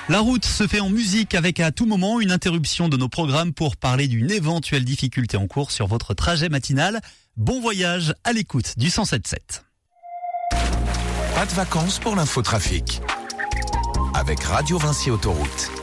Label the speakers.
Speaker 1: La route se fait en musique avec à tout moment une interruption de nos programmes pour parler d'une éventuelle difficulté en cours sur votre trajet matinal. Bon voyage à l'écoute du 107.7.
Speaker 2: Pas de vacances pour l'infotrafic. Avec Radio Vinci Autoroute.